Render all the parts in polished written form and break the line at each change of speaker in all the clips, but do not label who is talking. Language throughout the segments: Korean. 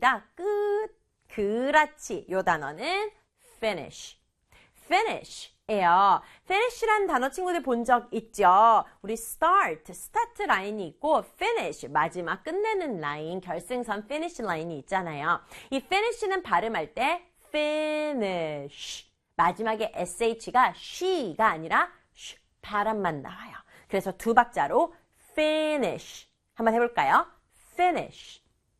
마치다, 끝. 그렇지. 요 단어는 finish. finish예요. finish라는 단어 친구들 본 적 있죠? 우리 start 라인이 있고 finish, 마지막 끝내는 라인, 결승선 finish 라인이 있잖아요. 이 finish는 발음할 때 finish. 마지막에 sh가 she가 아니라 sh, 바람만 나와요. 그래서 두 박자로 finish. 한번 해볼까요? finish.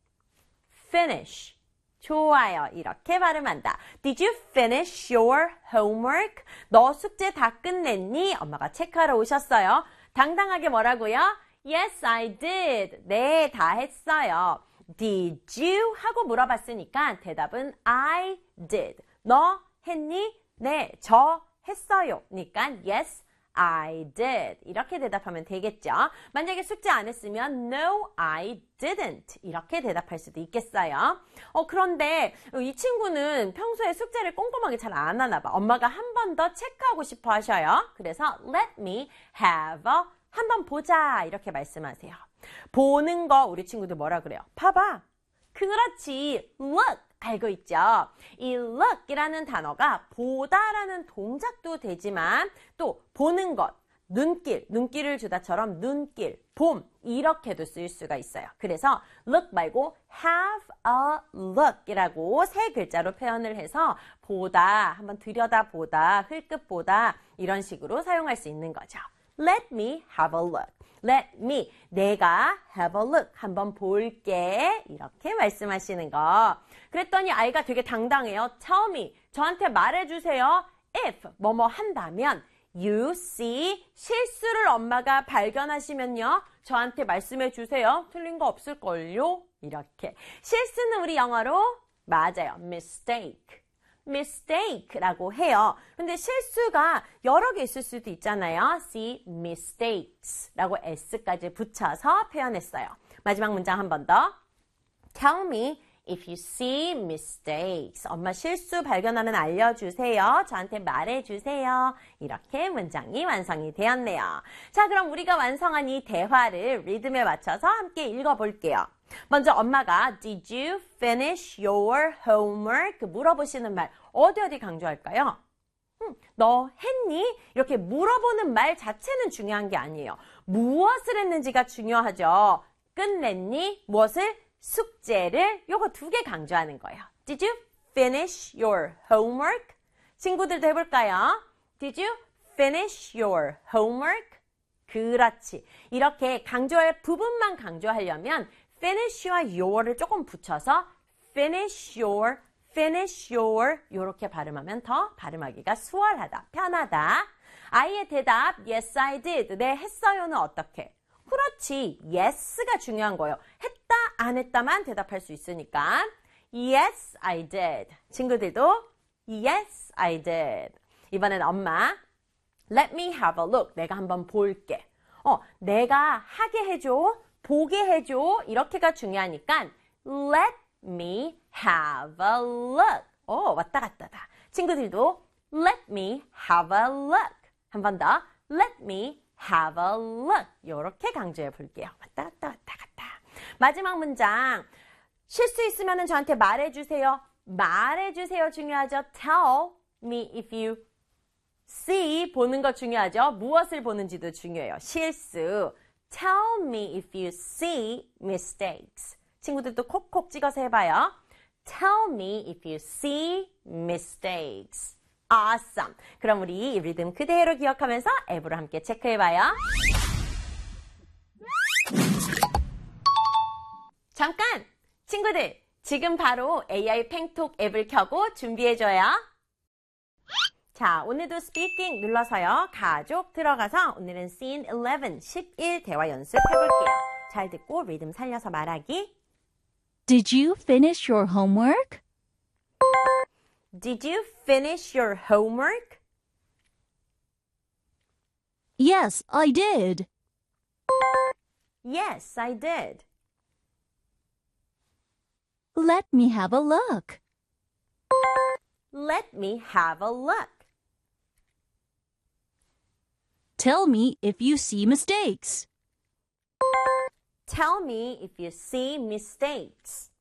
좋아요. 이렇게 발음한다. Did you finish your homework? 너 숙제 다 끝냈니? 엄마가 체크하러 오셨어요. 당당하게 뭐라고요? Yes, I did. 네, 다 했어요. Did you? 하고 물어봤으니까 대답은 I did. 너 했니? 네, 저 했어요. 그러니까 yes, I did. 이렇게 대답하면 되겠죠. 만약에 숙제 안 했으면 No, I didn't. 이렇게 대답할 수도 있겠어요. 그런데 이 친구는 평소에 숙제를 꼼꼼하게 잘 안 하나 봐. 엄마가 한 번 더 체크하고 싶어 하셔요. 그래서 Let me have a 한번 보자. 이렇게 말씀하세요. 보는 거 우리 친구들 뭐라 그래요? 봐봐. 그렇지. Look. 알고 있죠? 이 look이라는 단어가 보다라는 동작도 되지만 또 보는 것, 눈길을 주다처럼 눈길, 봄 이렇게도 쓰일 수가 있어요. 그래서 look 말고 have a look이라고 세 글자로 표현을 해서 보다, 한번 들여다보다, 흘끗보다 이런 식으로 사용할 수 있는 거죠. Let me have a look. Let me, 내가 have a look, 한번 볼게. 이렇게 말씀하시는 거. 그랬더니 아이가 되게 당당해요. Tell me, 저한테 말해주세요. If, 뭐뭐 한다면, you see, 실수를 엄마가 발견하시면요. 저한테 말씀해주세요. 틀린 거 없을걸요? 이렇게. 실수는 우리 영어로, 맞아요. mistake라고 해요. 근데 실수가 여러 개 있을 수도 있잖아요. See mistakes라고 s까지 붙여서 표현했어요. 마지막 문장 한 번 더. Tell me if you see mistakes. 엄마 실수 발견하면 알려주세요. 저한테 말해주세요. 이렇게 문장이 완성이 되었네요. 자, 그럼 우리가 완성한 이 대화를 리듬에 맞춰서 함께 읽어볼게요. 먼저 엄마가 Did you finish your homework? 물어보시는 말 어디 강조할까요? 너 했니? 이렇게 물어보는 말 자체는 중요한 게 아니에요. 무엇을 했는지가 중요하죠. 끝냈니? 무엇을? 숙제를 요거 두 개 강조하는 거예요. Did you finish your homework? 친구들도 해볼까요? Did you finish your homework? 그렇지. 이렇게 강조할 부분만 강조하려면 finish와 your를 조금 붙여서 finish your 이렇게 발음하면 더 발음하기가 수월하다, 편하다. 아이의 대답 yes I did, 네 했어요는 어떻게? 그렇지, yes가 중요한 거예요. 했다 안 했다만 대답할 수 있으니까 yes I did. 친구들도 yes I did. 이번엔 엄마 let me have a look. 내가 한번 볼게. 내가 하게 해줘, 보게 해줘. 이렇게가 중요하니까 let me have a look. 왔다 갔다다. 친구들도 let me have a look. 한 번 더 let me have a look. 이렇게 강조해 볼게요. 왔다 갔다. 마지막 문장. 실수 있으면 저한테 말해주세요. 말해주세요 중요하죠. Tell me if you see. 보는 거 중요하죠. 무엇을 보는지도 중요해요. 실수. Tell me if you see mistakes. 친구들도 콕콕 찍어서 해봐요. Tell me if you see mistakes. Awesome. 그럼 우리 이 리듬 그대로 기억하면서 앱으로 함께 체크해봐요. 잠깐! 친구들, 지금 바로 AI 팽톡 앱을 켜고 준비해줘요. 자, 오늘도 스피킹 눌러서요. 가족 들어가서 오늘은 scene 11 대화 연습해볼게요. 잘 듣고 리듬 살려서 말하기.
Did you finish your homework?
Did you finish your homework?
Yes, I did.
Yes, I did.
Let me have a look.
Let me have a look.
Tell me if you see mistakes.
Tell me if you see mistakes.